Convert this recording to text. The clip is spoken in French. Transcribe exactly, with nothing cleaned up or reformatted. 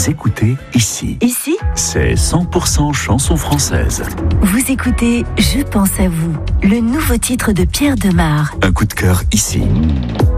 Vous écoutez Ici. Ici, C'est cent pour cent chanson française. vous écoutez Je pense à vous, le nouveau titre de Pierre Demar. Un coup de cœur ici.